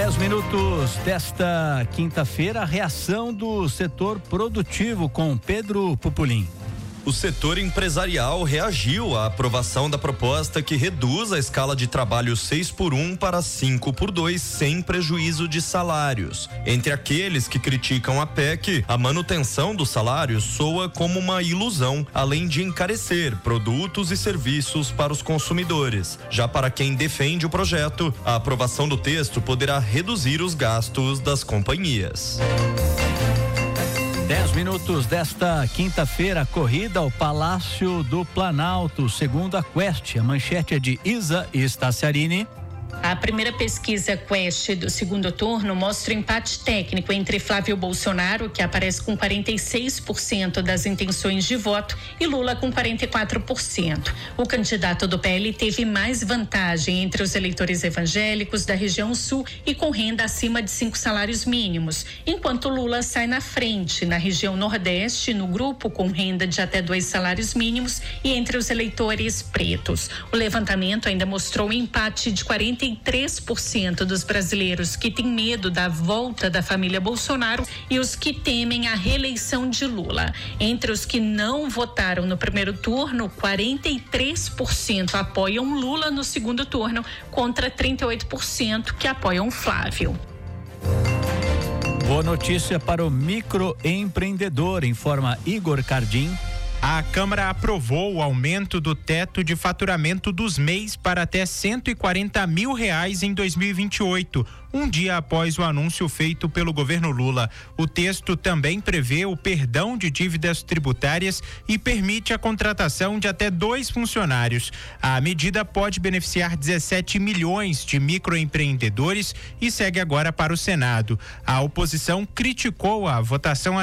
10 minutos desta quinta-feira, a reação do setor produtivo com Pedro Pupolin. O setor empresarial reagiu à aprovação da proposta que reduz a escala de trabalho 6x1 para 5x2, sem prejuízo de salários. Entre aqueles que criticam a PEC, a manutenção do salário soa como uma ilusão, além de encarecer produtos e serviços para os consumidores. Já para quem defende o projeto, a aprovação do texto poderá reduzir os gastos das companhias. 10 minutos desta quinta-feira, corrida ao Palácio do Planalto, segundo a Quest. A manchete é de Isa Staciarini. A primeira pesquisa Quest do segundo turno mostra o empate técnico entre Flávio Bolsonaro, que aparece com 46% das intenções de voto, e Lula com 44%. O candidato do PL teve mais vantagem entre os eleitores evangélicos da região sul e com renda acima de 5 salários mínimos, enquanto Lula sai na frente na região nordeste, no grupo com renda de até 2 salários mínimos e entre os eleitores pretos. O levantamento ainda mostrou um empate de 43% dos brasileiros que têm medo da volta da família Bolsonaro e os que temem a reeleição de Lula. Entre os que não votaram no primeiro turno, 43% apoiam Lula no segundo turno, contra 38% que apoiam Flávio. Boa notícia para o microempreendedor, informa Igor Cardim. A Câmara aprovou o aumento do teto de faturamento dos MEIs para até R$140 mil em 2028, um dia após o anúncio feito pelo governo Lula. O texto também prevê o perdão de dívidas tributárias e permite a contratação de até 2 funcionários. A medida pode beneficiar 17 milhões de microempreendedores e segue agora para o Senado. A oposição criticou a votação